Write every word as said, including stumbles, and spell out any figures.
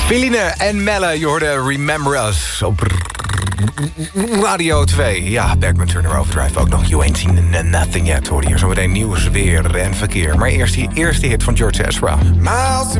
Feline en Melle, je hoorde Remember Us op Radio twee. Ja, Bergman Turner Overdrive ook nog. You Ain't Seen Nothing Yet, hoorde hier. Zometeen nieuws, weer en verkeer. Maar eerst die eerste hit van George Ezra.